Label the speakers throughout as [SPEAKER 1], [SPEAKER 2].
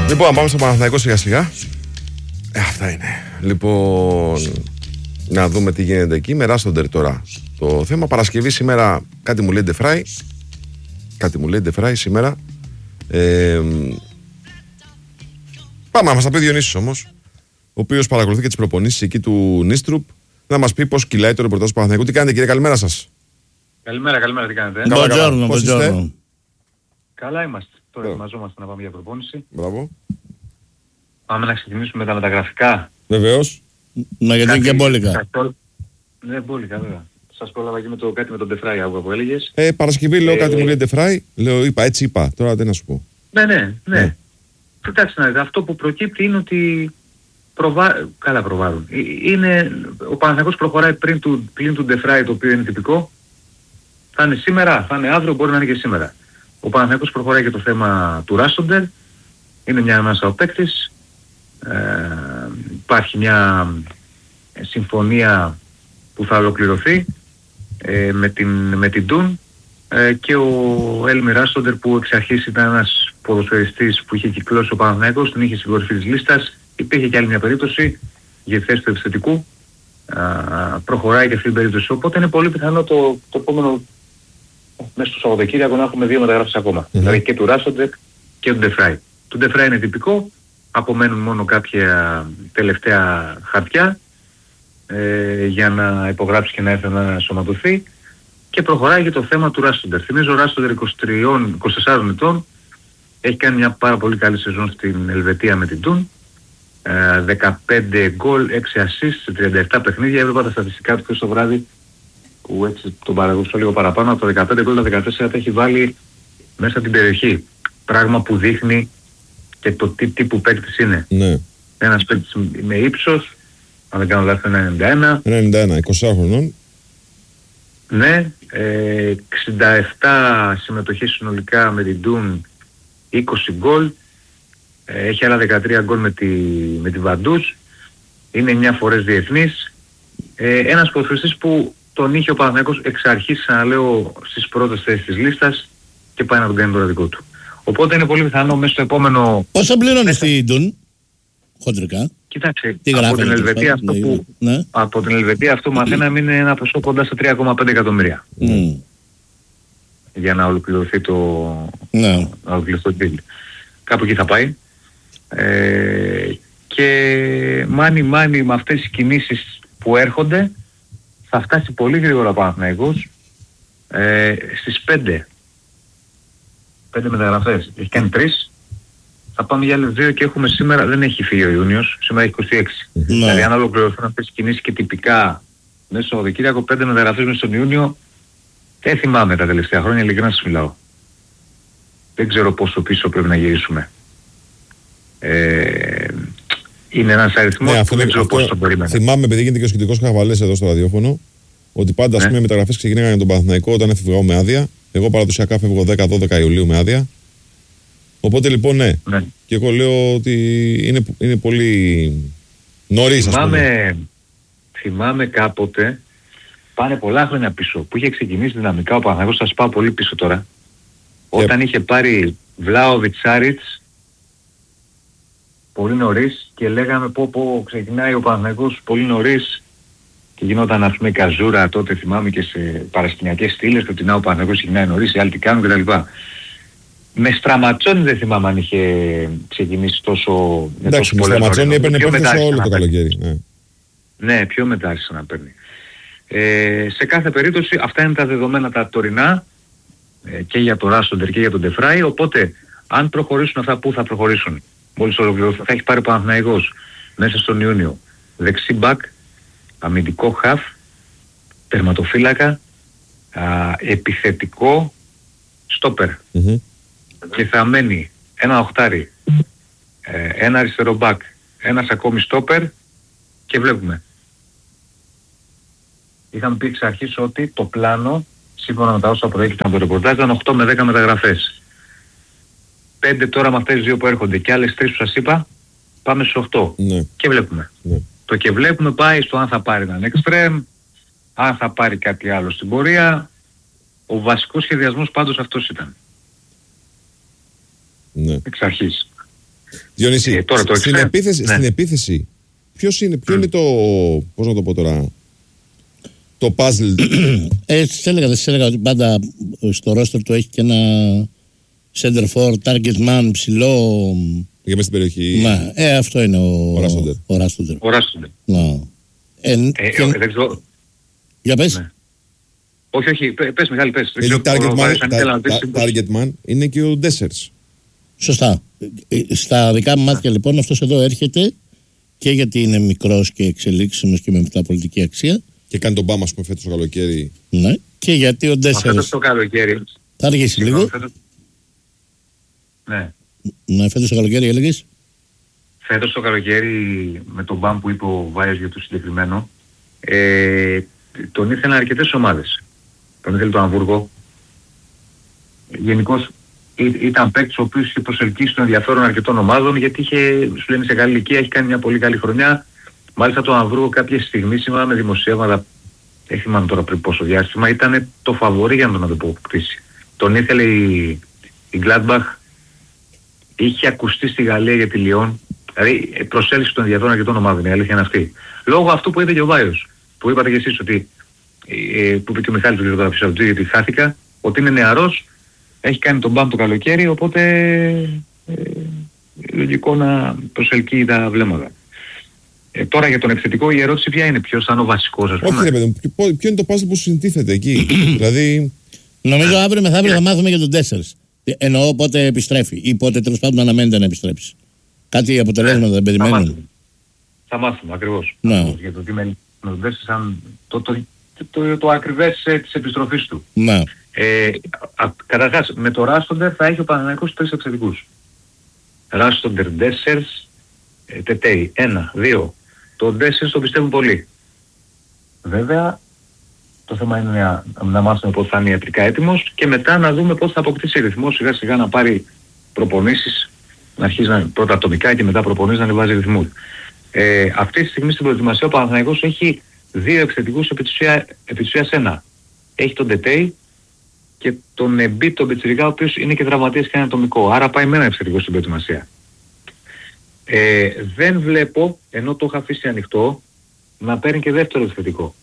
[SPEAKER 1] Λοιπόν, πάμε στο Παναθηναϊκό σιγά σιγά. Αυτά είναι. Λοιπόν, να δούμε τι γίνεται εκεί. Με Ράστοντερ τώρα το θέμα. Παρασκευή σήμερα κάτι μου λέει Ντεφράι. Κάτι μου λέει Ντεφράι σήμερα. Πάμε να μας τα πει Διονύσης όμως, ο οποίος παρακολουθεί και τις προπονήσεις εκεί του Νίστρουπ, να μας πει πώς κυλάει το ρεπορτάζ του Παναθηναϊκού. Τι κάνετε κύριε, καλημέρα σας.
[SPEAKER 2] Καλημέρα, τι κάνετε.
[SPEAKER 1] Πώς είστε?
[SPEAKER 2] Καλά είμαστε. Τώρα ετοιμαζόμαστε να πάμε για προπόνηση.
[SPEAKER 1] Μπράβο.
[SPEAKER 2] Πάμε να ξεκινήσουμε με τα μεταγραφικά.
[SPEAKER 1] Βεβαίως.
[SPEAKER 3] Μα γιατί είναι και μπόλικα.
[SPEAKER 2] Ναι, μπόλικα βέβαια. Σας πρόλαβα και με κάτι με τον Ντεφράι που έλεγες.
[SPEAKER 1] Παρασκευή λέω κάτι μου λέει Ντεφράι. Λέω έτσι είπα. Τώρα τι να σου πω.
[SPEAKER 2] Ναι. Κοιτάξτε να δείτε, αυτό που προκύπτει είναι ότι καλά προβάλλουν. Ο Παναθηναϊκός προχωράει πλην του Ντεφράι, το οποίο είναι τυπικό. Θα είναι σήμερα, θα είναι αύριο, μπορεί να είναι και σήμερα. Ο Παναθηναϊκός προχωράει και το θέμα του Ράστοντερ. Είναι μια ανάσα ο παίκτης. Υπάρχει μια συμφωνία που θα ολοκληρωθεί με την Τουν και ο Έλμι Ράστοντερ που εξ αρχής ήταν ένας ποδοσφαιριστής που είχε κυκλώσει ο Παναθηναϊκός, την είχε στην κορυφή της λίστας. Υπήρχε και άλλη μια περίπτωση για τη θέση του επιθετικού. Προχωράει και αυτή την περίπτωση. Οπότε είναι πολύ πιθανό το επόμενο μέσα στο Σαββατοκύριακο να έχουμε δύο μεταγράφες ακόμα. Δηλαδή και του Ράστοντερ και του Ντεφράι. Του Ντεφράι είναι τυπικό. Απομένουν μόνο κάποια τελευταία χαρτιά για να υπογράψει και να έρθει να σωματωθεί. Και προχωράει και το θέμα του Ράστοντερ. Θυμίζω ο Ράστοντερ 24 ετών. Έχει κάνει μια πάρα πολύ καλή σεζόν στην Ελβετία με την Τουν. 15 γκολ, 6 assist σε 37 παιχνίδια. Έβλεπα τα στατιστικά του και στο βράδυ που έτσι τον παρακολουθώ λίγο παραπάνω. Από τα 15 γκολ τα 14 τα έχει βάλει μέσα την περιοχή. Πράγμα που δείχνει και το τι τύπου παίκτης είναι.
[SPEAKER 1] Ναι.
[SPEAKER 2] Ένας παίκτης με ύψος, αν δεν κάνω λάθος, 91.
[SPEAKER 1] 91, 20 χρονών.
[SPEAKER 2] Ναι, 67 συμμετοχές συνολικά με την Τουν, 20 γκολ. Έχει άλλα 13 γκολ με τη Βαντούς. Είναι 9 φορές διεθνής. Ένας ποδοσφαιριστής που τον είχε ο Παναθηναϊκός εξ αρχής, ξαναλέω, στις πρώτες θέσεις της λίστας και πάει να τον κάνει τώρα δικό του. Οπότε είναι πολύ πιθανό μέσα στο επόμενο...
[SPEAKER 3] Πόσο πληρώνει στην Τουν, χοντρικά?
[SPEAKER 2] Κοιτάξτε, από την Ελβετία αυτό μαθαίναμε είναι ένα ποσό κοντά στα 3,5 εκατομμύρια. Για να ολοκληρωθεί το deal. Κάπου εκεί θα πάει. Και μάνι με αυτές τις κινήσεις που έρχονται θα φτάσει πολύ γρήγορα ο Παναθηναϊκός στις 5 μεταγραφές. Έχει κάνει 3. Θα πάμε για άλλες 2 και έχουμε σήμερα, δεν έχει φύγει ο Ιούνιος, σήμερα έχει 26. Δηλαδή αν ολοκληρωθούν αυτές τις κινήσεις και τυπικά μέσα στο Σαββατοκύριακο 5 μεταγραφές μέσα στον Ιούνιο, δεν θυμάμαι τα τελευταία χρόνια, ειλικρινά σας μιλάω. Δεν ξέρω πόσο πίσω πρέπει να γυρίσουμε. Είναι ένας αριθμός που δεν ξέρω πόσο το περίμενα.
[SPEAKER 1] Θυμάμαι, επειδή γίνεται και ο σχετικός χαβαλές εδώ στο ραδιόφωνο, ότι πάντα οι μεταγραφές ξεκινάγανε για τον Παναθηναϊκό όταν έφευγα με άδεια. Εγώ παραδοσιακά φεύγω 10-12 Ιουλίου με άδεια. Οπότε λοιπόν ναι. Και εγώ λέω ότι είναι πολύ νωρίς, ας πούμε.
[SPEAKER 2] Θυμάμαι κάποτε, πάνε πολλά χρόνια πίσω, που είχε ξεκινήσει δυναμικά ο Παναθηναϊκός, θα σας πάω πολύ πίσω τώρα. Όταν είχε πάρει Βλάοβιτς Σάριτς πολύ νωρίς και λέγαμε πω ξεκινάει ο Παναθηναϊκός πολύ νωρίς και γινόταν ας πούμε καζούρα τότε, θυμάμαι, και σε παρασκηνιακές στήλες και ότι να ο Παναθηναϊκός ξεκινάει νωρίς, οι άλλοι τι κάνουν κτλ. Με Στραματσόνι δεν θυμάμαι αν είχε ξεκινήσει τόσο...
[SPEAKER 1] Εντάξει, με Στραματσόνι έπαιρνε πέφτος όλο το καλοκαίρι.
[SPEAKER 2] Ναι, πιο μετά άρχισε να παίρνει. Σε κάθε περίπτωση αυτά είναι τα δεδομένα τα τωρινά και για το Ράστοντερ και για τον Ντεφράι, οπότε αν προχωρήσουν αυτά που θα προχωρήσουν, μόλις ολοκληρωθούν, θα έχει πάρει ο Παναθηναϊκός μέσα στον Ιούνιο δεξί μπακ, αμυντικό χαφ, τερματοφύλακα, επιθετικό στόπερ. Και θα μένει ένα οχτάρι, ένα αριστερό μπακ, ένας ακόμη στόπερ και βλέπουμε. Είχαμε πει εξ αρχής ότι το πλάνο, σύμφωνα με τα όσα προέκυπταν από το ρεπορτάζ, ήταν 8 με 10 μεταγραφές. 5 τώρα με αυτές τις 2 που έρχονται και άλλες 3 που σας είπα, πάμε στους 8. Και βλέπουμε. Το και βλέπουμε πάει στο αν θα πάρει έναν extreme, αν θα πάρει κάτι άλλο στην πορεία. Ο βασικός σχεδιασμός πάντως αυτός ήταν. Εξ αρχής.
[SPEAKER 1] Διονύση,
[SPEAKER 2] τώρα το
[SPEAKER 1] στην επίθεση, ποιο είναι το. Πώς να το πω τώρα. Το puzzle.
[SPEAKER 3] Έτσι έλεγα ότι πάντα στο roster του έχει και ένα center for target man ψηλό.
[SPEAKER 1] Για μέσα στην περιοχή.
[SPEAKER 3] Ναι, αυτό είναι ο Ράστοντερ.
[SPEAKER 2] Ο Ράστοντερ. Δεν ξέρω.
[SPEAKER 3] Για πες.
[SPEAKER 2] Ναι. Όχι, πες Μιχάλη, πες.
[SPEAKER 1] Target man είναι και ο Ντέσσερς.
[SPEAKER 3] Σωστά. Στα δικά μου μάτια λοιπόν αυτός εδώ έρχεται και γιατί είναι μικρός και εξελίξιμος και με μεταπολιτική αξία.
[SPEAKER 1] Και κάνει τον μπάμα, ας πούμε, φέτος το καλοκαίρι.
[SPEAKER 3] Ναι, και γιατί ο Ντέσσερς.
[SPEAKER 2] Φέτος το καλοκαίρι.
[SPEAKER 3] Θα αργήσει λίγο.
[SPEAKER 2] Ναι.
[SPEAKER 3] Ναι, φέτος το καλοκαίρι έλεγες.
[SPEAKER 2] Φέτος το καλοκαίρι με τον μπαμ που είπε ο Βάιος για το συγκεκριμένο, τον ήθελαν αρκετές ομάδες. Τον ήθελε το Αμβούργο. Γενικώς ήταν παίκτης ο οποίος είχε προσελκύσει τον ενδιαφέρον αρκετών ομάδων, γιατί σου λένε σε καλή ηλικία, έχει κάνει μια πολύ καλή χρονιά. Μάλιστα το Αμβούργο κάποια στιγμή, σήμερα με δημοσιεύματα, δεν θυμάμαι τώρα πριν πόσο διάστημα, ήταν το φαβορί για να τον αποκτήσει. Τον ήθελε η Gladbach, είχε ακουστεί στη Γαλλία για τη Λιόν, δηλαδή προσέλκυσε τον ενδιαφέρον αρκετών ομάδων, η αλήθεια είναι αυτή. Λόγω αυτού που είπε και ο Βάιος, που είπατε και εσείς ότι, που είπε και ο Μιχάλης του Γεωργίου, γιατί χάθηκα, ότι είναι νεαρός, έχει κάνει τον μπαμ το καλοκαίρι, οπότε λογικό να προσελκύει τα βλέμματα. Τώρα για τον επιθετικό η ερώτηση ποια είναι, ποιος θα είναι ο βασικός, ας πούμε.
[SPEAKER 1] Όχι ρε παιδί μου, ποιο είναι το puzzle που συντίθεται εκεί. Δηλαδή.
[SPEAKER 3] Νομίζω αύριο μεθαύριο θα μάθουμε για τον Ντέσσερς. Εννοώ πότε επιστρέφει ή πότε τέλος πάντων αναμένεται να επιστρέψει. Κάτι αποτελέσματα δεν περιμένουν.
[SPEAKER 2] Θα μάθουμε ακριβώς.
[SPEAKER 3] Ναι.
[SPEAKER 2] Για το τι με τον Ντέσσερς, σαν το ακριβές της επιστροφής του.
[SPEAKER 3] Ναι.
[SPEAKER 2] Καταρχάς, με το Ράστοντερ θα έχει ο Παναθηναϊκός 3 επιθετικούς. Ράστοντερ, Ντέσσερς, Τετέι. 1, 2. Το Ντέσσερς το πιστεύουν πολύ. Βέβαια, το θέμα είναι να μάθουμε πώς θα είναι ιατρικά έτοιμος και μετά να δούμε πώς θα αποκτήσει ρυθμό, σιγά σιγά να πάρει προπονήσεις, να αρχίσει πρώτα ατομικά και μετά προπονήσεις να ανεβάζει ρυθμούς. Αυτή τη στιγμή στην προετοιμασία ο Παναθηναϊκός έχει 2 επιθετικούς επί της ουσίας 1. Έχει τον Τετέι και τον Εμπί τον Πιτσιρικά, ο οποίος είναι και τραυματίας και είναι ατομικό. Άρα πάει με ένα επιθετικό στην προετοιμασία. Δεν βλέπω, ενώ το είχα αφήσει ανοιχτό, να παίρνει και δεύτερο επιθετικό.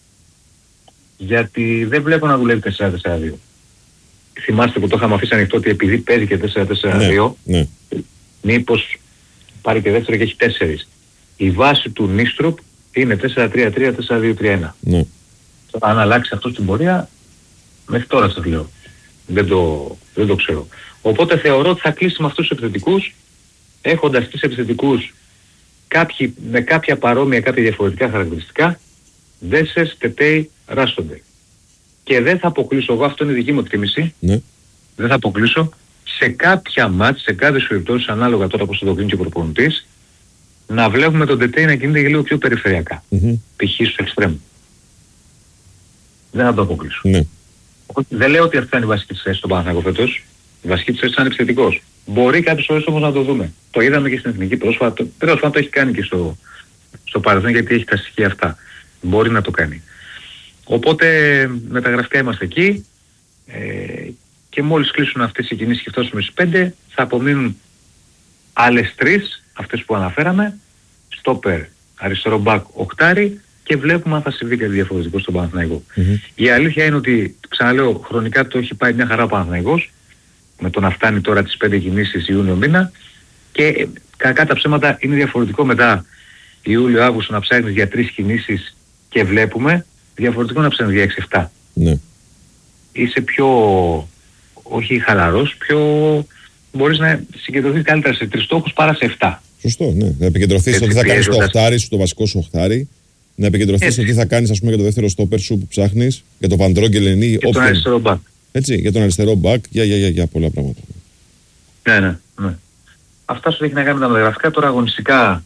[SPEAKER 2] Γιατί δεν βλέπω να δουλεύει 4-4-2. Θυμάστε που το είχαμε αφήσει ανοιχτό ότι επειδή παίζει και 4-4-2,
[SPEAKER 1] ναι.
[SPEAKER 2] Μήπως πάρει και δεύτερο και έχει 4. Η βάση του Νίστροπ είναι 4-3-3, 4-2-3-1.
[SPEAKER 1] Ναι.
[SPEAKER 2] Αν αλλάξει αυτό στην πορεία, μέχρι τώρα σας λέω. Δεν το ξέρω. Οπότε θεωρώ ότι θα κλείσει με αυτούς τους επιθετικούς, έχοντας τις επιθετικούς με κάποια παρόμοια, κάποια διαφορετικά χαρακτηριστικά, Ντέσσερς, Τετέι, Ράστοντερ. Και δεν θα αποκλείσω, εγώ αυτό είναι δική μου εκτίμηση,
[SPEAKER 1] ναι. Δεν
[SPEAKER 2] θα αποκλείσω σε κάποια μάτς, σε κάποιες περιπτώσεις, ανάλογα τώρα πώς θα το κρίνει και ο προπονητής, να βλέπουμε τον Τετέι να κινείται λίγο πιο περιφερειακά. Π.χ. στο εξτρέμ. Δεν θα το αποκλείσω.
[SPEAKER 1] Ναι.
[SPEAKER 2] Δεν λέω ότι αυτή θα είναι η βασική της θέση στον Παναθηναϊκό φέτος. Η βασική της θέση θα είναι επιθετικός. Μπορεί κάποιες φορές όμως να το δούμε. Το είδαμε και στην εθνική πρόσφατα. Τέλος πάντων το έχει κάνει και στο παρελθόν, γιατί έχει τα στοιχεία αυτά. Μπορεί να το κάνει. Οπότε μεταγραφικά είμαστε εκεί και μόλις κλείσουν αυτές οι κινήσεις και φτάσουμε στις 5 θα απομείνουν άλλες 3, αυτές που αναφέραμε, στόπερ, αριστερό μπακ, οκτάρι, και βλέπουμε αν θα συμβεί κάτι διαφορετικό στον Παναθηναϊκό. Η αλήθεια είναι ότι, ξαναλέω, χρονικά το έχει πάει μια χαρά ο Παναθηναϊκός, με το να φτάνει τώρα τις 5 κινήσεις Ιούνιο μήνα, και κακά τα ψέματα είναι διαφορετικό μετά Ιούλιο-Αύγουστο να ψάχνεις για 3 κινήσεις και βλέπουμε, διαφορετικό να ψάχνεις για 6-7.
[SPEAKER 1] Ναι.
[SPEAKER 2] Είσαι πιο, όχι χαλαρός, πιο μπορείς να συγκεντρωθείς καλύτερα σε 3 στόχους παρά σε 7.
[SPEAKER 1] Σωστό, ναι. Να επικεντρωθείς στο τι θα κάνεις στο οχτάρι σου, το βασικό σου οχτάρι. Να επικεντρωθείς στο τι θα κάνεις, ας πούμε, για το δεύτερο στόπερ σου που ψάχνεις, για το Βαντρόγκελεν ή
[SPEAKER 2] για τον αριστερό μπακ.
[SPEAKER 1] Έτσι, για τον αριστερό μπακ, για πολλά πράγματα.
[SPEAKER 2] Ναι. Αυτά σου έχει να κάνει με τα μεταγραφικά. Τώρα αγωνιστικά,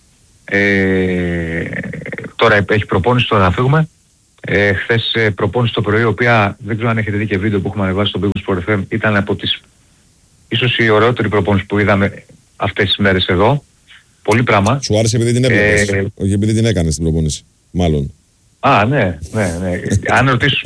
[SPEAKER 2] τώρα έχει προπόνηση, τώρα θα φύγουμε. Χθες προπόνηση το πρωί, η οποία δεν ξέρω αν έχετε δει και βίντεο που έχουμε ανεβάσει στο Big Sport FM, ήταν από τις ίσως η ωραιότερη προπόνηση που είδαμε αυτές τις μέρες εδώ. Πολύ πράγμα.
[SPEAKER 1] Σου άρεσε επειδή την έβλεπες, όχι επειδή την έκανες την προπόνηση, μάλλον.
[SPEAKER 2] Ναι. Αν ρωτήσεις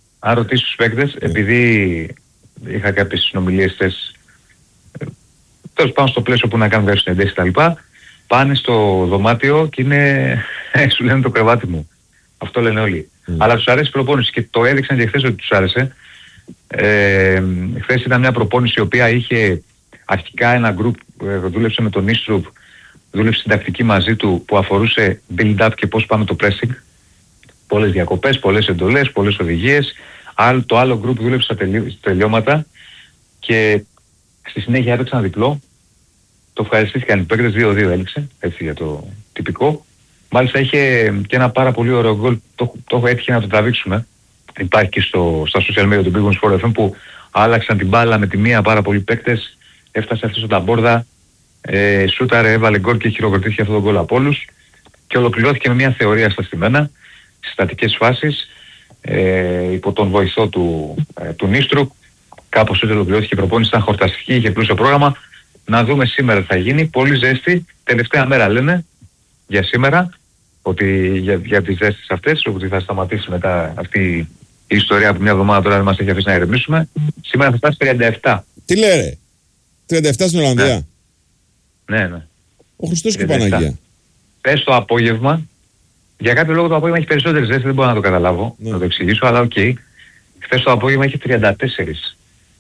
[SPEAKER 2] τους παίκτες, επειδή είχα κάποιες συνομιλίες χθες τέλος πάνω στο πλαίσιο που να κάνουν κάποιες συνεντέσεις κτλ. Πάνε στο δωμάτιο και σου λένε το κρεβάτι μου. Αυτό λένε όλοι. Αλλά τους αρέσει η προπόνηση και το έδειξαν και χθες ότι τους άρεσε. Χθες ήταν μια προπόνηση η οποία είχε αρχικά ένα group, δούλεψε με τον Eastrup, δούλεψε στην τακτική μαζί του που αφορούσε build-up και πώς πάμε το pressing. Πολλές διακοπές, πολλές εντολές, πολλές οδηγίες. Το άλλο group δούλεψε στα τελειώματα και στη συνέχεια έπαιξε ένα διπλό. Το ευχαριστήθηκαν οι παίκτες, 2-2 έληξε, έτσι για το τυπικό. Μάλιστα είχε και ένα πάρα πολύ ωραίο γκολ, το έτυχε να το τραβήξουμε. Υπάρχει και στα social media του Big Wings Sport FM που άλλαξαν την μπάλα με τη μία πάρα πολλοί παίκτες. Έφτασε αυτός ο Ταμπόρδα, σούταρε, έβαλε γκολ και χειροκροτήθηκε αυτό το γκολ από όλους. Και ολοκληρώθηκε με μια θεωρία στα στημένα, στις στατικές φάσεις, υπό τον βοηθό του Νίστρου. Κάπως έτσι ολοκληρώθηκε η προπόνηση, ήταν χορταστική, είχε πλούσιο πρόγραμμα. Να δούμε σήμερα τι θα γίνει. Πολύ ζέστη. Τελευταία μέρα λένε για σήμερα, ότι για τις ζέστες αυτές, ότι θα σταματήσει μετά αυτή η ιστορία που μια εβδομάδα τώρα δεν μας έχει αφήσει να ηρεμήσουμε. Σήμερα θα φτάσει 37.
[SPEAKER 1] Τι λέει, 37 στην Ολλανδία.
[SPEAKER 2] Ναι.
[SPEAKER 1] Ο Χριστός και η Παναγία.
[SPEAKER 2] Πες το απόγευμα. Για κάποιο λόγο το απόγευμα έχει περισσότερη ζέστη, δεν μπορώ να το καταλάβω, να το εξηγήσω, αλλά οκ. Χθες το απόγευμα είχε 34.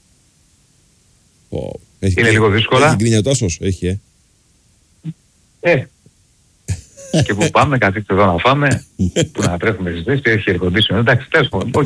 [SPEAKER 2] Είναι λίγο δύσκολα.
[SPEAKER 1] Έχει γκρινιατάσος, έχει,
[SPEAKER 2] Και που πάμε, καθίστε εδώ να φάμε, που να τρέχουμε στις ζέστη, έχει ερκοντήσιο. Εντάξει, τέλος πάντων, οκ.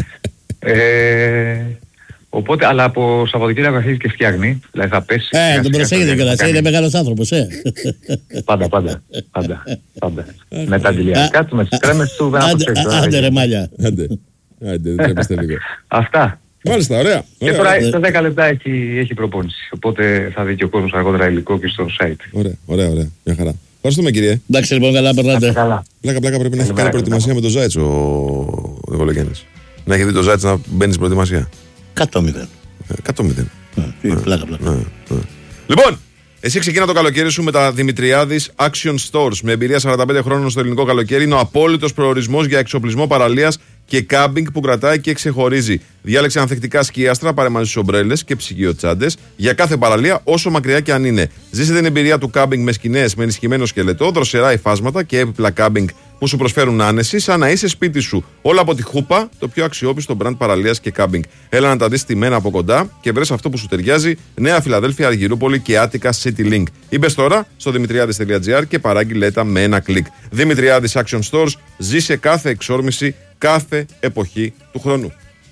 [SPEAKER 2] Οπότε, αλλά από Σαββατοκύριακο αρχίζει και φτιάχνει, δηλαδή θα πέσει.
[SPEAKER 3] Τον προσέχετε κιόλας, είναι μεγάλος άνθρωπος,
[SPEAKER 2] Πάντα. Με τα αντιλιακά του, με τις κρέμες του, δεν αποσέχει.
[SPEAKER 3] Άντε ρε μάλια.
[SPEAKER 1] Άντε, δεν τρέπεστε λίγο.
[SPEAKER 2] Αυτά.
[SPEAKER 1] Μάλιστα, ωραία.
[SPEAKER 2] Και τώρα στα 10 λεπτά έχει προπόνηση, οπότε θα δει και ο κόσμος αργότερα υλικό και στο site.
[SPEAKER 1] Ωραία, μια χαρά. Ευχαριστούμε, κύριε.
[SPEAKER 3] Εντάξει, λοιπόν, καλά περνάτε.
[SPEAKER 1] Πλάκα πρέπει να έχει κάνει προετοιμασία με το Ζάιτς ο Βολογιάννης. Να έχει δει το Ζάιτς να μπαίνει στην προετοιμασία.
[SPEAKER 3] 100-0.
[SPEAKER 1] 100-0.
[SPEAKER 3] Πλάκα.
[SPEAKER 1] Λοιπόν, εσύ ξεκίνα το καλοκαίρι σου με τα Δημητριάδης Action Stores. Με εμπειρία 45 χρόνων στο ελληνικό καλοκαίρι, είναι ο απόλυτος προορισμός για εξοπλισμό παραλίας και κάμπινγκ που κρατάει και ξεχωρίζει. Διάλεξε ανθεκτικά σκίαστρα, πάρε μαζί σου ομπρέλες και ψυγειοτσάντες για κάθε παραλία, όσο μακριά και αν είναι. Ζήσε την εμπειρία του κάμπινγκ με σκηνές, με ενισχυμένο σκελετό, δροσερά υφάσματα και έπιπλα κάμπινγκ που σου προσφέρουν άνεση, σαν να είσαι σπίτι σου. Όλα από τη Χούπα, το πιο αξιόπιστο brand παραλίας και κάμπινγκ. Έλα να τα δεις στημένα από κοντά και βρες αυτό που σου ταιριάζει. Νέα Φιλαδέλφια, Αργυρούπολη και Άττικα City Link. Μπες τώρα στο δημητριάδης.gr και παράγγειλε τα με ένα κλικ. Δημητριάδης Action Stores, ζήσε κάθε εξόρμηση, κάθε εποχή του χρόνου.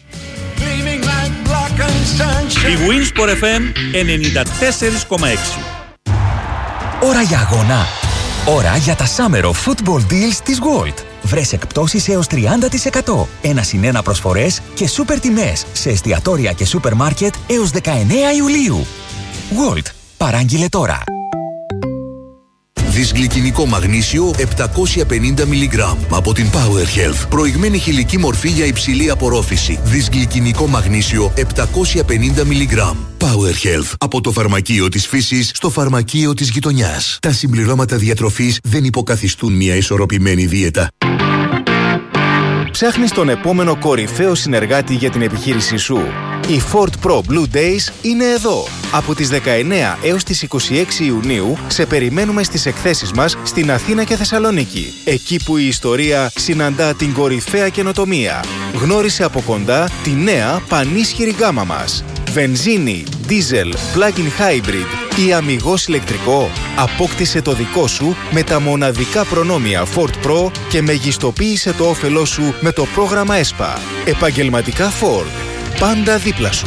[SPEAKER 4] Η Winsport FM 94,6.
[SPEAKER 5] Ώρα για αγώνα. Ώρα για τα Summer of Football Deals της Gold. Βρες εκπτώσεις έως 30%, 1+1 προσφορές και σούπερ τιμές σε εστιατόρια και σούπερ μάρκετ έως 19 Ιουλίου. Gold. Παράγγειλε τώρα.
[SPEAKER 6] Δυσγλυκινικό μαγνήσιο 750 mg από την Power Health. Προηγμένη χηλική μορφή για υψηλή απορρόφηση. Δυσγλυκινικό μαγνήσιο 750 mg. Power Health. Από το φαρμακείο της φύσης στο φαρμακείο της γειτονιάς. Τα συμπληρώματα διατροφής δεν υποκαθιστούν μια ισορροπημένη δίαιτα.
[SPEAKER 7] Ψάχνεις τον επόμενο κορυφαίο συνεργάτη για την επιχείρησή σου. Οι Ford Pro Blue Days είναι εδώ. Από τις 19 έως τις 26 Ιουνίου σε περιμένουμε στις εκθέσεις μας στην Αθήνα και Θεσσαλονίκη. Εκεί που η ιστορία συναντά την κορυφαία καινοτομία. Γνώρισε από κοντά τη νέα πανίσχυρη γκάμα μας. Βενζίνη, δίζελ, plug-in hybrid ή αμιγώς ηλεκτρικό. Απόκτησε το δικό σου με τα μοναδικά προνόμια Ford Pro και μεγιστοποίησε το όφελό σου με το πρόγραμμα ESPA. Επαγγελματικά Ford. Πάντα δίπλα σου.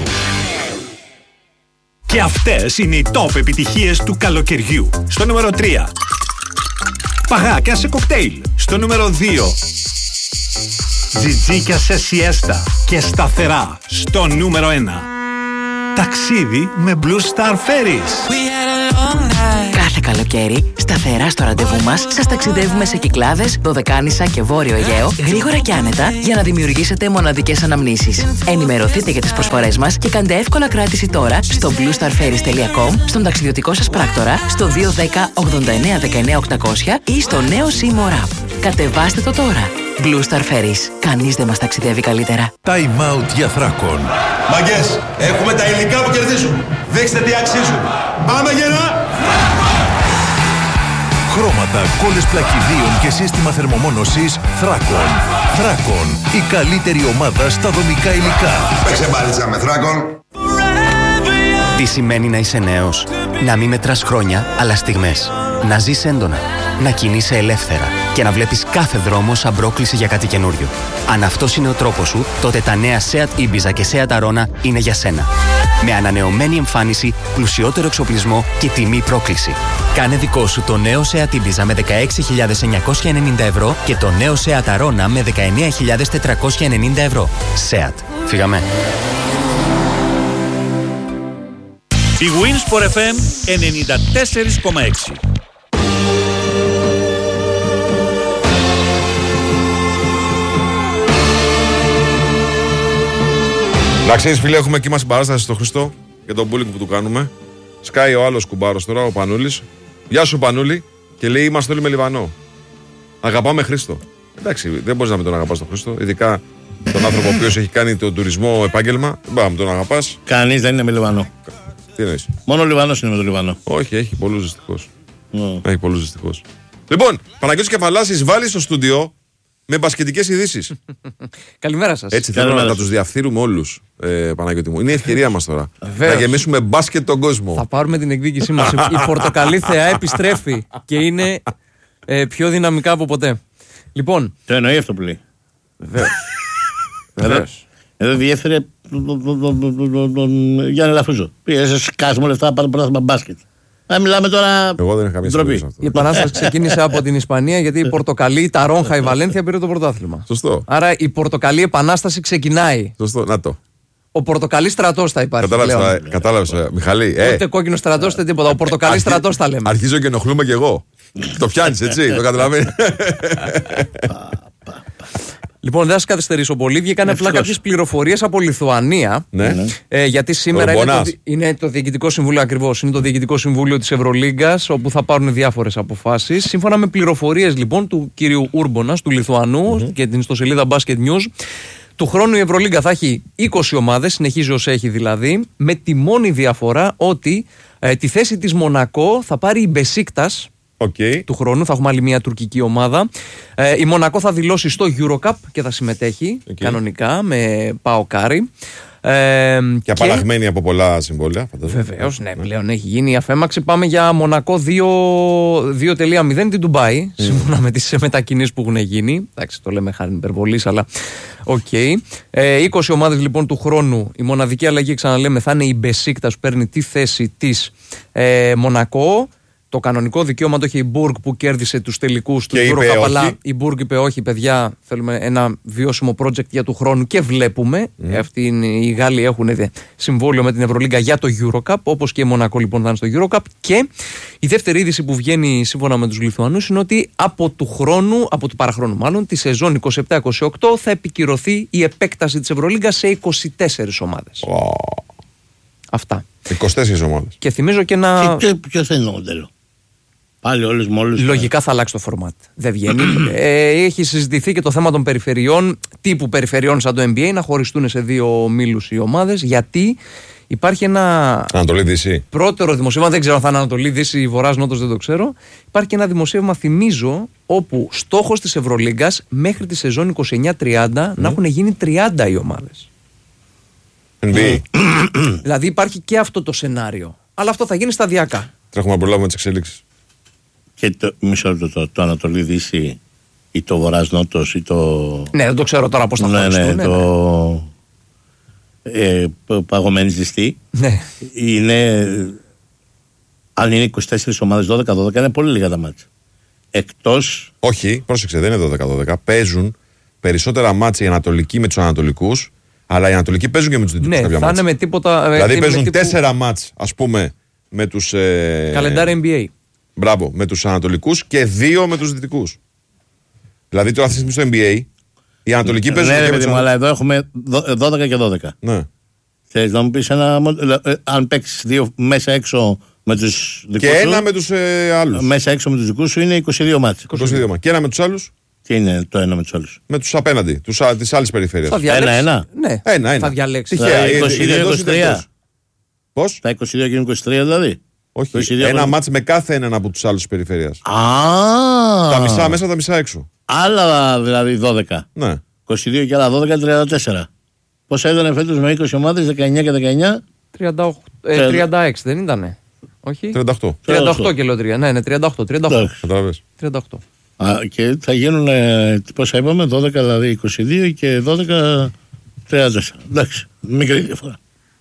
[SPEAKER 4] Και αυτές είναι οι top επιτυχίες του καλοκαιριού. Στο νούμερο 3. Παγάκια σε κοκτέιλ. Στο νούμερο 2. Τζιτζίκια σε σιέστα και σταθερά. Στο νούμερο 1. Ταξίδι με Blue Star Ferries.
[SPEAKER 8] Κάθε καλοκαίρι, σταθερά στο ραντεβού μας, σας ταξιδεύουμε σε Κυκλάδες, Δωδεκάνησα και Βόρειο Αιγαίο, γρήγορα και άνετα, για να δημιουργήσετε μοναδικές αναμνήσεις. Ενημερωθείτε για τις προσφορές μας και κάντε εύκολα κράτηση τώρα στο bluestarferries.com, στον ταξιδιωτικό σας πράκτορα, στο 210 89 19 800 ή στο νέο Seymour App. Κατεβάστε το τώρα. Blue Star Ferries. Κανείς δεν μας ταξιδεύει καλύτερα.
[SPEAKER 6] Time out για Θράκων.
[SPEAKER 9] Μαγκές, έχουμε τα υλικά που κερδίζουν. Δείξτε τι αξίζουν. Πάμε για
[SPEAKER 6] οχήματα, κόλλες πλακιδίων και σύστημα θερμομόνωσης Thracon. Thracon, η καλύτερη ομάδα στα δομικά υλικά.
[SPEAKER 9] Παίξε μπάλιτσα με Thracon.
[SPEAKER 10] Τι σημαίνει να είσαι νέος? Να μην μετράς χρόνια, αλλά στιγμές. Να ζεις έντονα, να κινείσαι ελεύθερα και να βλέπεις κάθε δρόμο σαν πρόκληση για κάτι καινούριο. Αν αυτός είναι ο τρόπος σου, τότε τα νέα Seat Ibiza και Seat Arona είναι για σένα. Με ανανεωμένη εμφάνιση, πλουσιότερο εξοπλισμό και τιμή πρόκληση. Κάνε δικό σου το νέο Seat Ibiza με 16.990 ευρώ και το νέο Seat Arona με 19.490 ευρώ. Seat. Φύγαμε.
[SPEAKER 11] Η Winsport FM 94,6.
[SPEAKER 1] Να ξέρεις φίλε, έχουμε εκεί μας συμπαράσταση στο Χριστό για τον bullying που του κάνουμε. Σκάει ο άλλος κουμπάρος τώρα, ο Πανούλης. Γεια σου Πανούλη. Και λέει είμαστε όλοι με Λιβανό. Αγαπάμε Χρήστο. Εντάξει, δεν μπορείς να μην τον αγαπάς τον Χρήστο. Ειδικά τον άνθρωπο ο οποίος έχει κάνει τον τουρισμό επάγγελμα. Δεν μπορεί να μην τον αγαπάς.
[SPEAKER 3] Κανείς δεν είναι με Λιβανό.
[SPEAKER 1] Τι εννοείς?
[SPEAKER 3] Μόνο ο Λιβανός είναι με τον Λιβανό.
[SPEAKER 1] Όχι, έχει πολλούς δυστυχώς. Έχει πολλούς δυστυχώς. Λοιπόν, Παναγιώτης Κεφαλάσης βάλει στο στούντιο με μπασκετικές ειδήσεις.
[SPEAKER 12] Καλημέρα σας.
[SPEAKER 1] Έτσι θέλω να τους διαφθείρουμε όλους, Παναγιώτη μου. Είναι η ευκαιρία μας τώρα. Να γεμίσουμε μπάσκετ τον κόσμο.
[SPEAKER 12] Θα πάρουμε την εκδίκησή μας. Η πορτοκαλί θεά επιστρέφει και είναι πιο δυναμικά από ποτέ. Λοιπόν.
[SPEAKER 3] Το εννοεί αυτό που λέει.
[SPEAKER 12] Βεβαίως.
[SPEAKER 3] Εδώ διέφερε τον Γιάννη Λαφούζο. Πήγε σε σκάσιμο λεφτά πάνω από μπάσκετ. Μιλάμε τώρα.
[SPEAKER 1] Εγώ δεν έχω καμία σχέση.
[SPEAKER 12] Η επανάσταση ξεκίνησε από την Ισπανία γιατί η Πορτοκαλί, τα Ρόγχα, η Βαλένθια πήρε το πρωτάθλημα.
[SPEAKER 1] Σωστό.
[SPEAKER 12] Άρα η Πορτοκαλί επανάσταση ξεκινάει.
[SPEAKER 1] Σωστό, να το.
[SPEAKER 12] Ο Πορτοκαλί στρατός θα υπάρχει.
[SPEAKER 1] Κατάλαβες, Μιχαλή.
[SPEAKER 12] Ούτε κόκκινο στρατός, ούτε τίποτα. Ο Πορτοκαλί στρατός θα λέμε.
[SPEAKER 1] Αρχίζω και ενοχλούμε κι εγώ. Το πιάνεις, έτσι, το καταλαβαίνεις.
[SPEAKER 12] Λοιπόν, δεν θα σας καθυστερήσω πολύ. Βγήκαν απλά κάποιες πληροφορίες από Λιθουανία.
[SPEAKER 1] Ναι.
[SPEAKER 12] Γιατί σήμερα είναι το Διοικητικό Συμβούλιο, ακριβώς. Είναι το Διοικητικό Συμβούλιο της Ευρωλίγκας, όπου θα πάρουν διάφορες αποφάσεις. Σύμφωνα με πληροφορίες λοιπόν του κυρίου Ούρμπονας, του Λιθουανού, και την ιστοσελίδα Basket News, του χρόνου η Ευρωλίγκα θα έχει 20 ομάδες, συνεχίζει ως έχει δηλαδή, με τη μόνη διαφορά ότι τη θέση της Μονακό θα πάρει η Μπεσίκτας. Του χρόνου θα έχουμε άλλη μια τουρκική ομάδα. Η Μονακό θα δηλώσει στο Eurocup και θα συμμετέχει κανονικά με Παοκάρι.
[SPEAKER 1] Και απαλλαγμένη από πολλά συμβόλαια.
[SPEAKER 12] Βεβαίως, ναι, πλέον έχει γίνει η αφέμαξη. Πάμε για Μονακό 2.0 την Ντουμπάι, σύμφωνα με τις μετακινήσεις που έχουν γίνει. Εντάξει, το λέμε χάρη υπερβολής, αλλά οκ. 20 ομάδες λοιπόν του χρόνου. Η μοναδική αλλαγή, ξαναλέμε, θα είναι η Μπεσίκτας που παίρνει τη θέση της Μονακό. Το κανονικό δικαίωμα το είχε η Μπουργκ που κέρδισε τους τελικούς του Eurocup. Αλλά η Μπουργκ είπε όχι, παιδιά, θέλουμε ένα βιώσιμο project για του χρόνου και βλέπουμε. Αυτοί οι Γάλλοι έχουν συμβόλαιο με την Ευρωλίγκα για το Eurocup, όπως και η Μονακό λοιπόν θα είναι στο Eurocup. Και η δεύτερη είδηση που βγαίνει σύμφωνα με τους Λιθουανούς είναι ότι από του παραχρόνου μάλλον, τη σεζόν 27-28 θα επικυρωθεί η επέκταση της Ευρωλίγκας σε 24 ομάδες. Αυτά.
[SPEAKER 1] 24 ομάδες.
[SPEAKER 12] Και θυμίζω και ένα.
[SPEAKER 3] Ποιο θα είναι το μοντέλο? Πάλι όλες με όλες.
[SPEAKER 12] Λογικά θα αλλάξει το φορμάτ. Δεν βγαίνει. Έχει συζητηθεί και το θέμα των περιφερειών, τύπου περιφερειών σαν το NBA, να χωριστούν σε δύο ομίλους οι ομάδες. Γιατί υπάρχει ένα.
[SPEAKER 1] Ανατολή-Δύση.
[SPEAKER 12] Πρώτερο δημοσίευμα, δεν ξέρω αν θα είναι Ανατολή-Δύση, Βορράς-Νότος, δεν το ξέρω. Υπάρχει και ένα δημοσίευμα, θυμίζω, όπου στόχος της Ευρωλίγκας μέχρι τη σεζόν 29-30 να έχουν γίνει 30 οι ομάδες. Δηλαδή υπάρχει και αυτό το σενάριο. Αλλά αυτό θα γίνει σταδιακά.
[SPEAKER 1] Τρέχουμε να προλάβουμε τις εξελίξεις.
[SPEAKER 3] Και το Ανατολή Δύση ή το Βορράς Νότος ή το.
[SPEAKER 12] Ναι, δεν το ξέρω τώρα πώς θα χωριστούν.
[SPEAKER 3] Το παγωμένη ζεστή.
[SPEAKER 12] Ναι.
[SPEAKER 3] Είναι. Αν είναι 24 ομάδες, 12-12 είναι πολύ λίγα τα μάτια. Εκτός.
[SPEAKER 1] Όχι, πρόσεξε, δεν είναι 12-12. Παίζουν περισσότερα μάτια οι Ανατολικοί με τους Ανατολικούς. Αλλά οι Ανατολικοί παίζουν και με τους Δυτικούς.
[SPEAKER 12] Ναι, θα είναι με τίποτα.
[SPEAKER 1] Δηλαδή παίζουν 4 μάτς, ας πούμε, με τους.
[SPEAKER 12] Καλεντάρι NBA.
[SPEAKER 1] Μπράβο, με τους Ανατολικούς και 2 με τους Δυτικούς. Δηλαδή τώρα αυτή τη στιγμή στο NBA οι Ανατολικοί παίζουν.
[SPEAKER 3] Ναι, παιδί μου, αλλά εδώ έχουμε 12 και 12.
[SPEAKER 1] Ναι.
[SPEAKER 3] Θες να μου πεις αν παίξεις 2 μέσα έξω με τους δικούς
[SPEAKER 1] και
[SPEAKER 3] σου.
[SPEAKER 1] Και ένα με τους άλλους.
[SPEAKER 3] Μέσα έξω με τους δικούς σου είναι 22 μάτς.
[SPEAKER 1] 22 μάτς. Και ένα με τους άλλους.
[SPEAKER 3] Τι είναι το ένα με τους άλλους?
[SPEAKER 1] Με τους απέναντι, της άλλης περιφέρειας.
[SPEAKER 3] Ένα.
[SPEAKER 12] Ναι.
[SPEAKER 1] Ένα.
[SPEAKER 12] Θα διαλέξει.
[SPEAKER 3] Τα 22-23.
[SPEAKER 1] Πώς?
[SPEAKER 3] Τα 22 και 23 δηλαδή.
[SPEAKER 1] Όχι, ένα μάτς με κάθε έναν από τους άλλους της περιφέρειας. Τα μισά μέσα, τα μισά έξω.
[SPEAKER 3] Άλλα δηλαδή 12.
[SPEAKER 1] Ναι.
[SPEAKER 3] 22 και άλλα 12, 34. Πόσα έδωνε φέτος με 20 ομάδες, 19 και 19?
[SPEAKER 12] 36 δεν ήτανε? Όχι. 38 και λέω 3. Ναι, 38.
[SPEAKER 1] Καταλαβες.
[SPEAKER 12] 38.
[SPEAKER 3] Και θα γίνουν, πόσα είπαμε, 12 δηλαδή 22 και 12 34. Εντάξει, μικρή διαφορά.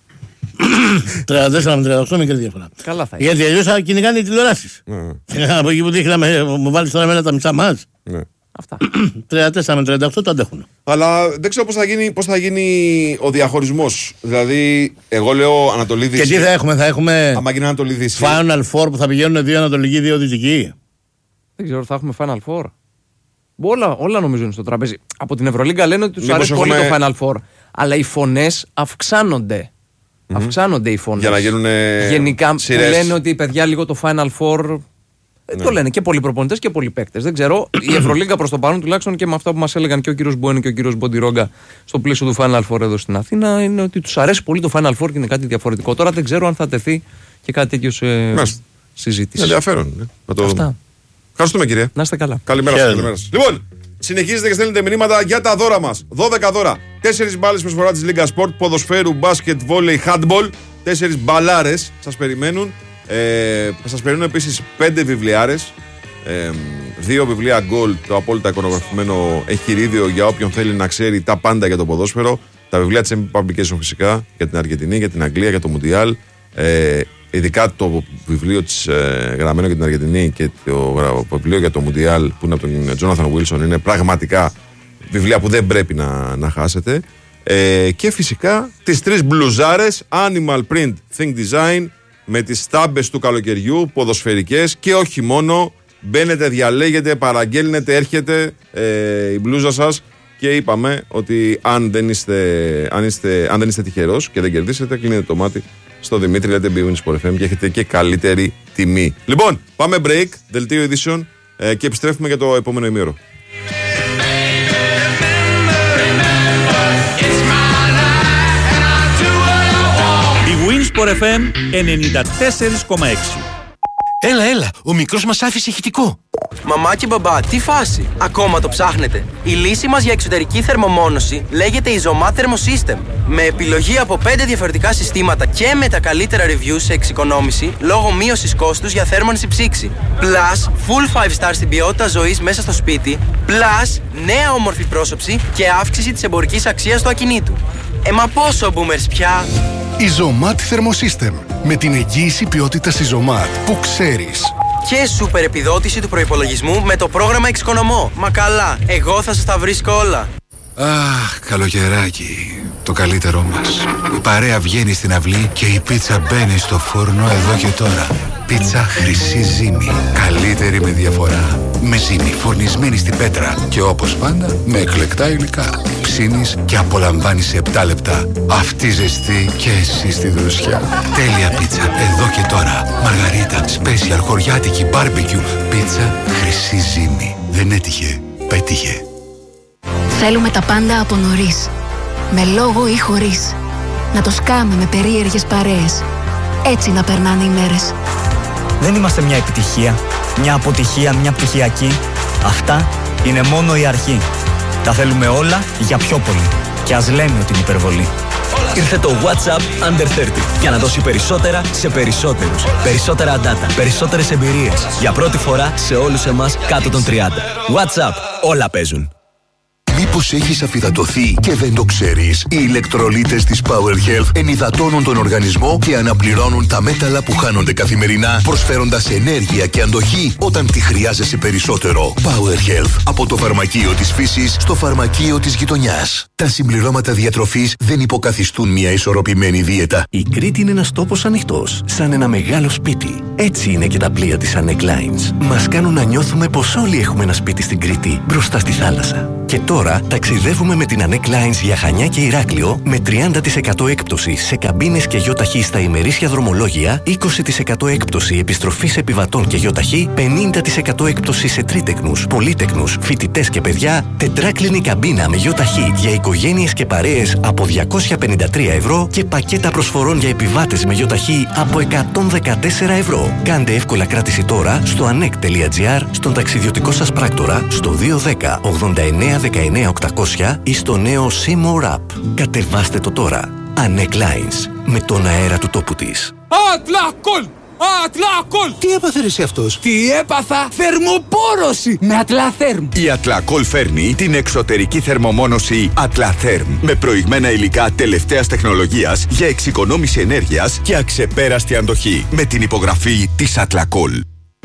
[SPEAKER 3] 34 με 38 μικρή διαφορά.
[SPEAKER 12] Καλά θα
[SPEAKER 3] είναι. Γιατί αλλιώς θα κυνηγάνε οι τηλεοράσεις. Από εκεί που δείχνει μου βάλεις τώρα εμένα τα μισά μας.
[SPEAKER 12] Αυτά.
[SPEAKER 3] 34 με 38 το αντέχουν.
[SPEAKER 1] Αλλά δεν ξέρω πώς θα γίνει ο διαχωρισμός. Δηλαδή, εγώ λέω Ανατολή Δύση.
[SPEAKER 3] Και τι θα έχουμε,
[SPEAKER 1] άμα γίνει Ανατολή Δύση.
[SPEAKER 3] Final Four που θα πηγαίνουν 2 Ανατολικοί, 2 Δυτικοί.
[SPEAKER 12] Δεν ξέρω, θα έχουμε Final Four. Όλα νομίζω είναι στο τραπέζι. Από την Ευρωλίγκα λένε ότι τους αρέσει πολύ το Final Four. Αλλά οι φωνές αυξάνονται. Αυξάνονται οι φωνές.
[SPEAKER 1] Για να γίνουν
[SPEAKER 12] γενικά
[SPEAKER 1] σειρές.
[SPEAKER 12] Λένε ότι παιδιά λίγο το Final Four. Το λένε και πολλοί προπονητές και πολλοί παίκτες. Δεν ξέρω. Η Ευρωλίγκα προς το παρόν, τουλάχιστον και με αυτά που μας έλεγαν και ο κύριος Μπουένι και ο κύριος Μποντιρόγκα στο πλαίσιο του Final Four εδώ στην Αθήνα, είναι ότι τους αρέσει πολύ το Final Four και είναι κάτι διαφορετικό. Τώρα δεν ξέρω αν θα τεθεί και κάτι τέτοιο σε συζήτηση.
[SPEAKER 1] Ενδιαφέρον.
[SPEAKER 12] Αυτά.
[SPEAKER 1] Ευχαριστούμε, κύριε.
[SPEAKER 12] Να είστε καλά.
[SPEAKER 1] Καλημέρα σας. Λοιπόν, συνεχίζετε και στέλνετε μηνύματα για τα δώρα μας. 12 δώρα. 4 μπάλες προσφορά της Λίγκα Sport, ποδοσφαίρου, μπάσκετ, βόλεϊ, handball. 4 μπαλάρες σας περιμένουν. Σας περιμένουν επίσης 5 βιβλιάρες. 2 βιβλία Gold, το απόλυτα εικονογραφημένο εγχειρίδιο για όποιον θέλει να ξέρει τα πάντα για το ποδόσφαιρο. Τα βιβλία της MB Publication φυσικά για την Αργεντινή, για την Αγγλία, για το Μουντιάλ. Ειδικά το βιβλίο της γραμμένο για την Αργεντινή και το βιβλίο για το Μουντιάλ που είναι από τον Τζόναθαν Βίλσον είναι πραγματικά βιβλία που δεν πρέπει να χάσετε. Και φυσικά τις 3 μπλουζάρες Animal Print Think Design με τις στάμπες του καλοκαιριού, ποδοσφαιρικές και όχι μόνο. Μπαίνετε, διαλέγετε, παραγγέλνετε, έρχεται η μπλούζα σας. Και είπαμε ότι αν δεν είστε τυχερός και δεν κερδίσετε, κλείνετε το μάτι στο Δημήτρη, λέτε Bwin Sport FM και έχετε και καλύτερη τιμή. Λοιπόν, πάμε break, δελτίο ειδήσεων και επιστρέφουμε για το επόμενο ημίωρο.
[SPEAKER 11] Bwin Sport FM 94,6.
[SPEAKER 13] Έλα, ο μικρός μας άφησε ηχητικό.
[SPEAKER 14] Μαμά και μπαμπά, τι φάση, ακόμα το ψάχνετε? Η λύση μας για εξωτερική θερμομόνωση λέγεται Isomat Thermosystem. Με επιλογή από 5 διαφορετικά συστήματα και με τα καλύτερα reviews σε εξοικονόμηση λόγω μείωσης κόστους για θέρμανση ψήξη. Plus, full 5 star στην ποιότητα ζωής μέσα στο σπίτι. Plus, νέα όμορφη πρόσωψη και αύξηση της εμπορικής αξίας του ακινήτου. Μα πόσο boomers πια!
[SPEAKER 15] Isomat Thermosystem. Με την εγγύηση ποιότητας Isomat που ξέρεις.
[SPEAKER 14] Και σούπερ επιδότηση του προϋπολογισμού με το πρόγραμμα Εξοικονομώ. Μα καλά, εγώ θα σας τα βρίσκω όλα.
[SPEAKER 16] Αχ, καλοκαιράκι. Το καλύτερό μας. Η παρέα βγαίνει στην αυλή και η πίτσα μπαίνει στο φούρνο εδώ και τώρα. Πίτσα Χρυσή Ζύμη. Καλύτερη με διαφορά. Με ζύμη φουρνισμένη στην πέτρα. Και όπως πάντα με εκλεκτά υλικά. Ψήνεις και απολαμβάνεις σε 7 λεπτά. Αυτή ζεστή και εσύ στη δροσιά. Τέλεια πίτσα εδώ και τώρα. Μαργαρίτα, special, χωριάτικη, μπάρμπεκιου. Πίτσα Χρυσή Ζύμη. Δεν έτυχε, πέτυχε.
[SPEAKER 17] Θέλουμε τα πάντα από νωρίς. Με λόγο ή χωρίς. Να το σκάμε με περίεργες παρέες. Έτσι να περνάνε οι μέρες.
[SPEAKER 18] Δεν είμαστε μια επιτυχία, μια αποτυχία, μια πτυχιακή. Αυτά είναι μόνο η αρχή. Τα θέλουμε όλα για πιο πολύ. Και ας λέμε ότι είναι υπερβολή.
[SPEAKER 19] Ήρθε το WhatsApp Under 30 για να δώσει περισσότερα σε περισσότερους. Περισσότερα data, περισσότερες εμπειρίες. Για πρώτη φορά σε όλους εμάς κάτω των 30. WhatsApp, όλα παίζουν.
[SPEAKER 6] Μήπως έχεις αφυδατωθεί και δεν το ξέρεις? Οι ηλεκτρολίτες της Power Health ενυδατώνουν τον οργανισμό και αναπληρώνουν τα μέταλλα που χάνονται καθημερινά, προσφέροντας ενέργεια και αντοχή όταν τη χρειάζεσαι περισσότερο. Power Health. Από το φαρμακείο της φύσης στο φαρμακείο της γειτονιάς. Τα συμπληρώματα διατροφής δεν υποκαθιστούν μια ισορροπημένη δίαιτα.
[SPEAKER 20] Η Κρήτη είναι ένας τόπος ανοιχτός, σαν ένα μεγάλο σπίτι. Έτσι είναι και τα πλοία της Anek Lines. Μας κάνουν να νιώθουμε πως όλοι έχουμε ένα σπίτι στην Κρήτη, μπροστά στη θάλασσα. Και τώρα ταξιδεύουμε με την Anek Lines για Χανιά και Ηράκλειο με 30% έκπτωση σε καμπίνες και γιοταχή στα ημερήσια δρομολόγια, 20% έκπτωση επιστροφής επιβατών και γιοταχή, 50% έκπτωση σε τρίτεκνους, πολύτεκνους, φοιτητές και παιδιά, τετράκλινη καμπίνα με γιοταχή για οικογένειες και παρέες από 253 ευρώ και πακέτα προσφορών για επιβάτες με γιοταχή από 114 ευρώ. Κάντε εύκολα κράτηση τώρα στο anek.gr, στον ταξιδιωτικό σας πράκτορα, στο 210 89 19 800 ή στο νέο Seymour App. Κατεβάστε το τώρα. Anek Lines, με τον αέρα του τόπου της.
[SPEAKER 21] Ατλακόλ! Ατλακόλ!
[SPEAKER 13] Τι έπαθε εσύ αυτός?
[SPEAKER 21] Τι έπαθα? Θερμοπόρωση με Ατλαθέρμ.
[SPEAKER 22] Η Ατλακόλ φέρνει την εξωτερική θερμομόνωση Ατλαθέρμ με προηγμένα υλικά τελευταίας τεχνολογίας για εξοικονόμηση ενέργειας και αξεπέραστη αντοχή με την υπογραφή της Ατλακόλ.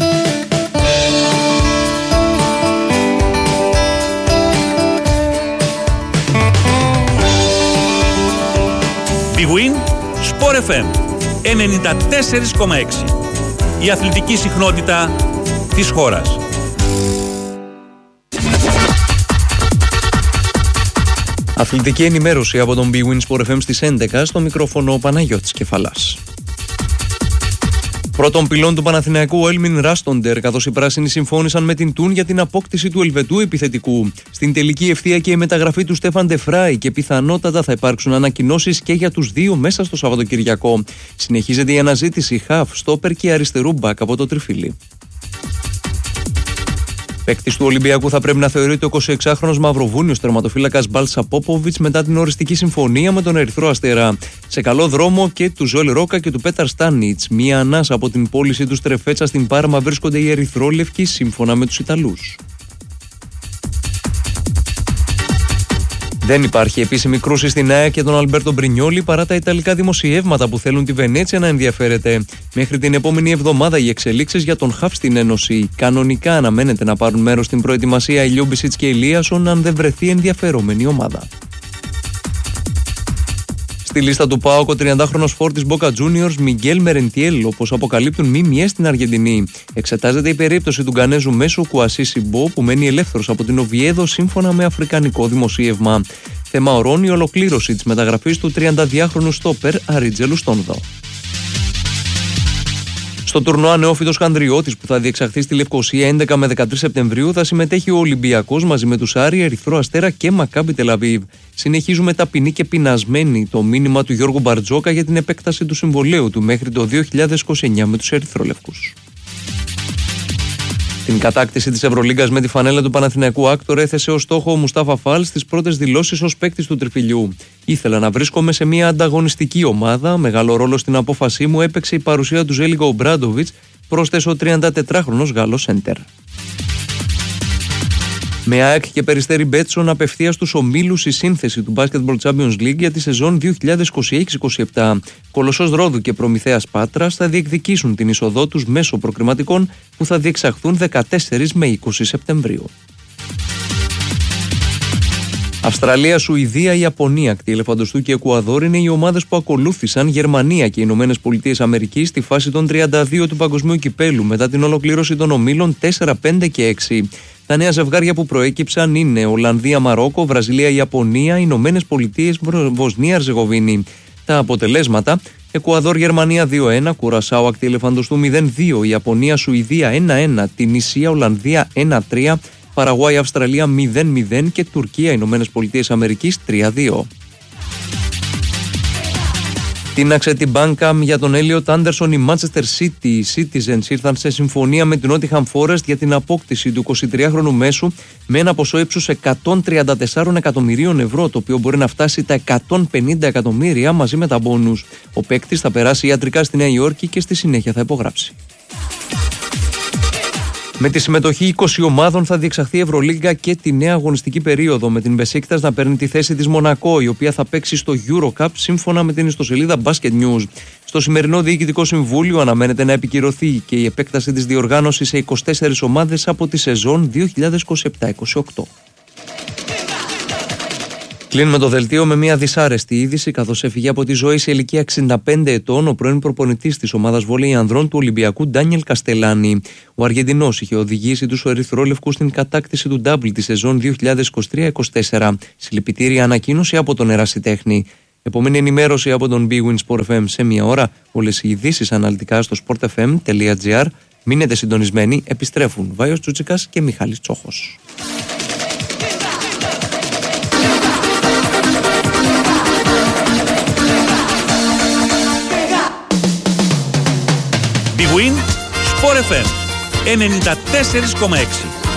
[SPEAKER 11] Big Win Sport FM 94,6. Η αθλητική συχνότητα της χώρας.
[SPEAKER 12] Αθλητική ενημέρωση από τον Big Win Sport FM στις 11, στο μικρόφωνο ο Παναγιώτης Κεφαλάς. Πρώτον πυλών του Παναθηναϊκού ο Έλμιν Ράστοντερ, καθώς οι πράσινοι συμφώνησαν με την Τουν για την απόκτηση του Ελβετού επιθετικού. Στην τελική ευθεία και η μεταγραφή του Στέφαν Ντεφράι και πιθανότατα θα υπάρξουν ανακοινώσεις και για τους δύο μέσα στο Σαββατοκυριακό. Συνεχίζεται η αναζήτηση χαφ, στόπερ και αριστερού μπακ από το τριφύλι. Παίκτης του Ολυμπιακού θα πρέπει να θεωρείται ο 26χρονος Μαυροβούνιος τερματοφύλακας Μπάλτσα Πόποβιτς μετά την οριστική συμφωνία με τον Ερυθρό Αστέρα. Σε καλό δρόμο και του Ζόλ Ρόκα και του Πέταρ Στάνιτς. Μία ανάσα από την πώληση του Στρεφέτσα στην Πάρμα βρίσκονται οι ερυθρόλευκοι σύμφωνα με τους Ιταλούς. Δεν υπάρχει επίσημη κρούση στην ΑΕΚ και τον Αλμπέρτο Μπρινιόλι παρά τα ιταλικά δημοσιεύματα που θέλουν τη Βενέτσια να ενδιαφέρεται. Μέχρι την επόμενη εβδομάδα οι εξελίξεις για τον χαφ στην Ένωση. Κανονικά αναμένεται να πάρουν μέρος στην προετοιμασία Ηλιούμπισιτς και Ηλίασον αν δεν βρεθεί ενδιαφερόμενη ομάδα. Στη λίστα του ΠΑΟΚ ο 30χρονος φόρτης Μπόκα Τζούνιορς Μιγγέλ Μερεντιέλ, όπως αποκαλύπτουν ΜΜΕ στην Αργεντινή. Εξετάζεται η περίπτωση του Γκανέζου μέσου Κουασί Μπό που μένει ελεύθερος από την Οβιέδο σύμφωνα με αφρικανικό δημοσίευμα. Θέμα ορών η ολοκλήρωση της μεταγραφής του 32χρονου στόπερ Αριτζέλου Στόνδο. Στο τουρνουά νεόφυτος Χανδριώτης που θα διεξαχθεί στη Λευκοσία 11 με 13 Σεπτεμβρίου θα συμμετέχει ο Ολυμπιακός μαζί με τους Άρη, Ερυθρό Αστέρα και Μακάμπι Τελαβίβ. Συνεχίζουμε ταπεινοί και πεινασμένοι το μήνυμα του Γιώργου Μπαρτζόκα για την επέκταση του συμβολαίου του μέχρι το 2029 με τους Ερυθρόλευκους. Την κατάκτηση της Ευρωλίγκας με τη φανέλα του Παναθηναϊκού Άκτορ έθεσε ως στόχο ο Μουστάφα Φάλ στις πρώτες δηλώσεις ως παίκτης του τριφυλιού. Ήθελα να βρίσκομαι σε μια ανταγωνιστική ομάδα. Μεγάλο ρόλο στην απόφασή μου έπαιξε η παρουσία του Ζέλιγκο Ομπράντοβιτς, πρόσθεσε ο 34χρονος Γάλλος σέντερ. Με ΑΕΚ και Περιστέρι Μπέτσον απευθείας στους ομίλους η σύνθεση του Basketball Champions League για τη σεζόν 2026-27. Κολοσσός Ρόδου και Προμηθέας Πάτρας θα διεκδικήσουν την είσοδό τους μέσω προκριματικών που θα διεξαχθούν 14 με 20 Σεπτεμβρίου. Αυστραλία, Σουηδία, Ιαπωνία, ακτή Ελεφαντοστού και Εκουαδόρ είναι οι ομάδες που ακολούθησαν Γερμανία και οι Ηνωμένες Πολιτείες Αμερικής στη φάση των 32 του Παγκοσμίου Κυπέλου μετά την ολοκλήρωση των ομίλων 4, 5 και 6. Τα νέα ζευγάρια που προέκυψαν είναι Ολλανδία, Μαρόκο, Βραζιλία, Ιαπωνία, Ηνωμένες Πολιτείες, Βοσνία, Αρζεγοβίνη. Τα αποτελέσματα: Εκουαδόρ, Γερμανία 2-1, Κουρασάο, ακτή Ελεφαντοστού 0-2, Ιαπωνία, Σουηδία 1-1, Τινησία, Ολλανδία 1-3. Παραγουάη, Αυστραλία 0-0 και Τουρκία, Ηνωμένες Πολιτείες Αμερικής 3-2. Τίναξε την Μπάνκαμ για τον Έλιοτ Άντερσον η Manchester City. Οι Citizens ήρθαν σε συμφωνία με την Nottingham Forest για την απόκτηση του 23χρονου μέσου με ένα ποσό ύψους 134 εκατομμυρίων ευρώ, το οποίο μπορεί να φτάσει τα 150 εκατομμύρια μαζί με τα μπόνους. Ο παίκτης θα περάσει ιατρικά στη Νέα Υόρκη και στη συνέχεια θα υπογράψει. Με τη συμμετοχή 20 ομάδων θα διεξαχθεί η Ευρωλίγκα και τη νέα αγωνιστική περίοδο, με την Μπεσίκτας να παίρνει τη θέση της Μονακό, η οποία θα παίξει στο EuroCup σύμφωνα με την ιστοσελίδα Basket News. Στο σημερινό Διοικητικό Συμβούλιο αναμένεται να επικυρωθεί και η επέκταση της διοργάνωσης σε 24 ομάδες από τη σεζόν 2027-28. Κλείνουμε το δελτίο με μια δυσάρεστη είδηση, καθώς έφυγε από τη ζωή σε ηλικία 65 ετών ο πρώην προπονητής της ομάδας βόλεϊ ανδρών του Ολυμπιακού Ντάνιελ Καστελάνη. Ο Αργεντινός είχε οδηγήσει τους ερυθρόλευκους στην κατάκτηση του ντάμπλ τη σεζόν 2023-24. Συλληπιτήρια ανακοίνωση από τον ερασιτέχνη. Επόμενη ενημέρωση από τον Big Win Sport FM σε μία ώρα. Όλες οι ειδήσεις αναλυτικά στο sportfm.gr. Μείνετε συντονισμένοι, επιστρέφουν Βάιος Τσούτσικας και Μιχάλης Τσόχος.
[SPEAKER 11] Big Win Sport FM 94,6.